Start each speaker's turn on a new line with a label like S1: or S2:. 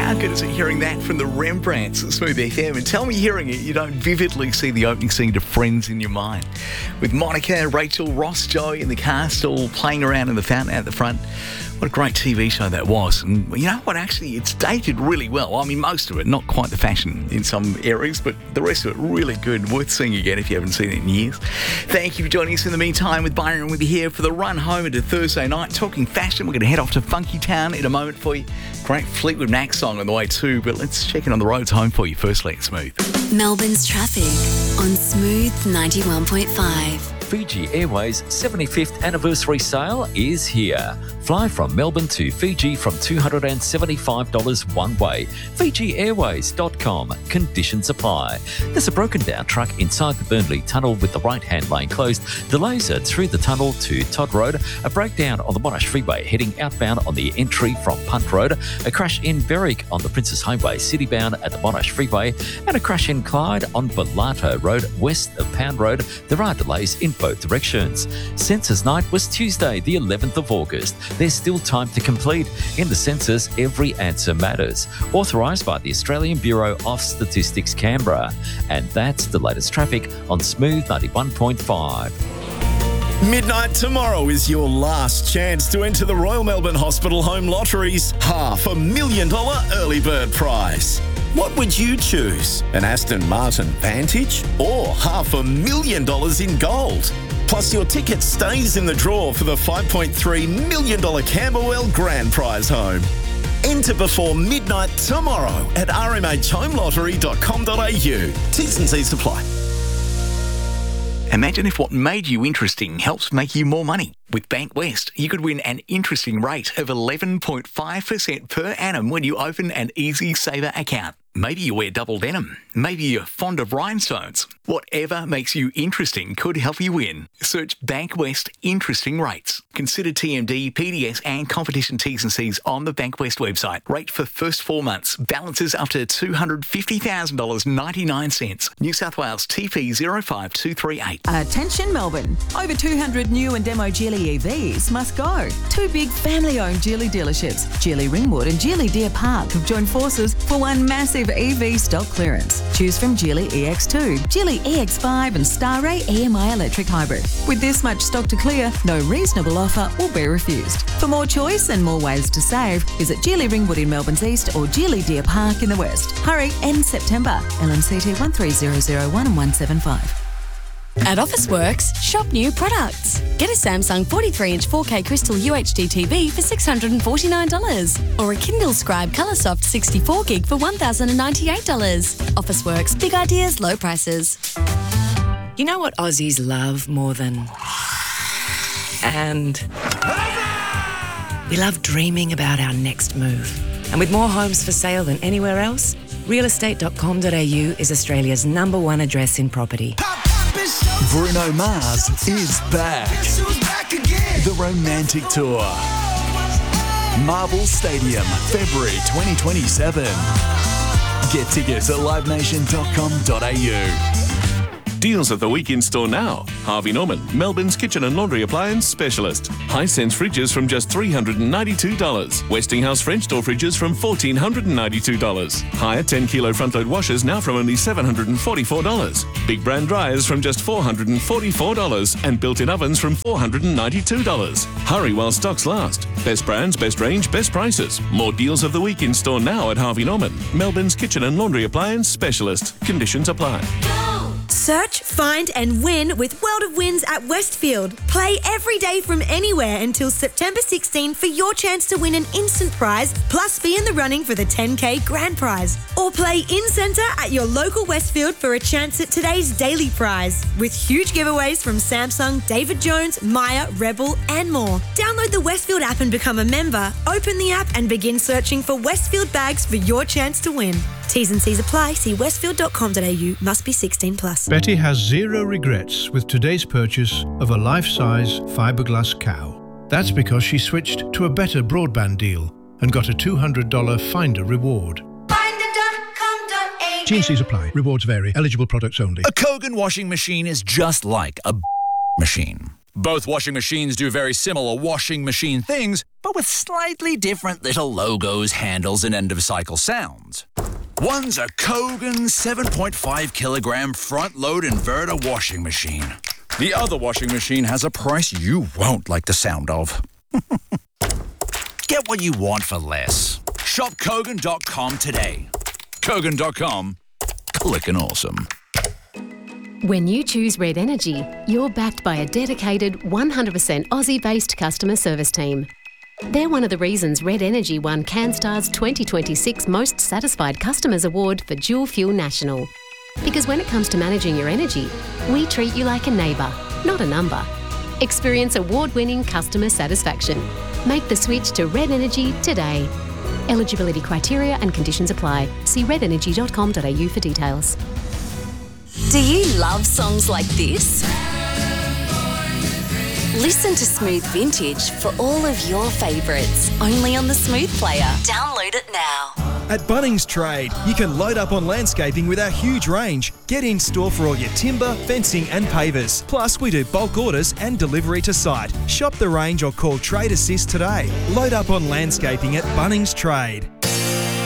S1: How good is it hearing that from the Rembrandts at Smooth FM? And tell me hearing it, you don't vividly see the opening scene to Friends in your mind. With Monica, Rachel, Ross, Joey and the cast all playing around in the fountain out the front. What a great TV show that was. And you know what, actually, it's dated really well. I mean, most of it, not quite the fashion in some areas, but the rest of it really good. Worth seeing again if you haven't seen it in years. Thank you for joining us in the meantime with Byron. We'll be here for the run home into Thursday night. Talking fashion, we're going to head off to Funky Town in a moment for you. Great Fleetwood Mac song on the way too, but let's check in on the roads home for you. Firstly, it's Smooth.
S2: Melbourne's traffic on Smooth 91.5.
S3: Fiji Airways 75th anniversary sale is here. Fly from Melbourne to Fiji from $275 one way. FijiAirways.com. Conditions apply. There's a broken down truck inside the Burnley Tunnel with the right-hand lane closed. Delays are through the tunnel to Todd Road. A breakdown on the Monash Freeway heading outbound on the entry from Punt Road. A crash in Berwick on the Princess Highway citybound at the Monash Freeway. And a crash in Clyde on Bellato Road west of Pound Road. There are delays in both directions. Census night was Tuesday, the 11th of August. There's still time to complete. In the census, every answer matters. Authorised by the Australian Bureau of Statistics, Canberra. And that's the latest traffic on Smooth 91.5.
S4: Midnight tomorrow is your last chance to enter the Royal Melbourne Hospital Home Lottery's $500,000 early bird prize. What would you choose? An Aston Martin Vantage or $500,000 in gold? Plus your ticket stays in the draw for the $5.3 million Camberwell Grand Prize home. Enter before midnight tomorrow at rmhhomelottery.com.au. T's and C's apply.
S1: Imagine if what made you interesting helps make you more money. With Bank West, you could win an interesting rate of 11.5% per annum when you open an Easy Saver account. Maybe you wear double denim. Maybe you're fond of rhinestones. Whatever makes you interesting could help you win. Search Bank West Interesting Rates. Consider TMD, PDS and competition T's and C's on the Bank West website. Rate for first 4 months. Balances up to $250,000 99 cents. New South Wales TP 05238.
S5: Attention Melbourne. Over 200 new and demo Geely EVs must go. Two big family-owned Geely dealerships, Geely Ringwood and Geely Deer Park, have joined forces for one massive EV stock clearance. Choose from Geely EX2, Geely EX5 and Starray EMI electric hybrid. With this much stock to clear, no reasonable offer will be refused. For more choice and more ways to save, visit Geely Ringwood in Melbourne's east or Geely Deer Park in the west. Hurry, end September. LMCT 13001 and 175.
S2: At Officeworks, shop new products. Get a Samsung 43-inch 4K Crystal UHD TV for $649 or a Kindle Scribe Coloursoft 64GB for $1,098. Officeworks, big ideas, low prices.
S6: You know what Aussies love more than... And... we love dreaming about our next move. And with more homes for sale than anywhere else, realestate.com.au is Australia's #1 address in property.
S7: Bruno Mars is back. The Romantic Tour. Marvel Stadium, February 2027. Get tickets at livenation.com.au.
S8: Deals of the week in store now. Harvey Norman, Melbourne's kitchen and laundry appliance specialist. Hisense fridges from just $392. Westinghouse French door fridges from $1,492. Hire 10-kilo front-load washers now from only $744. Big brand dryers from just $444. And built-in ovens from $492. Hurry while stocks last. Best brands, best range, best prices. More deals of the week in store now at Harvey Norman, Melbourne's kitchen and laundry appliance specialist. Conditions apply.
S9: Search, find and win with World of Wins at Westfield. Play every day from anywhere until September 16 for your chance to win an instant prize plus be in the running for the 10K grand prize. Or play in-centre at your local Westfield for a chance at today's daily prize with huge giveaways from Samsung, David Jones, Maya, Rebel and more. Download the Westfield app and become a member. Open the app and begin searching for Westfield bags for your chance to win. T's and C's apply. See westfield.com.au. Must be 16 plus.
S10: Betty has zero regrets with today's purchase of a life-size fiberglass cow. That's because she switched to a better broadband deal and got a $200 Finder reward.
S9: Finder.com.au.
S10: T&Cs apply. Rewards vary. Eligible products only.
S11: A Kogan washing machine is just like a machine. Both washing machines do very similar washing machine things, but with slightly different little logos, handles, and end-of-cycle sounds. One's a Kogan 7.5 kilogram front-load inverter washing machine. The other washing machine has a price you won't like the sound of. Get what you want for less. Shop Kogan.com today. Kogan.com. Clickin' awesome.
S12: When you choose Red Energy, you're backed by a dedicated 100% Aussie-based customer service team. They're one of the reasons Red Energy won CanStar's 2026 Most Satisfied Customers Award for Dual Fuel National. Because when it comes to managing your energy, we treat you like a neighbour, not a number. Experience award-winning customer satisfaction. Make the switch to Red Energy today. Eligibility criteria and conditions apply. See redenergy.com.au for details.
S2: Do you love songs like this? Listen to Smooth Vintage for all of your favourites, only on the Smooth Player. Download it now.
S13: At Bunnings Trade, you can load up on landscaping with our huge range. Get in store for all your timber, fencing and pavers. Plus, we do bulk orders and delivery to site. Shop the range or call Trade Assist today. Load up on landscaping at Bunnings Trade.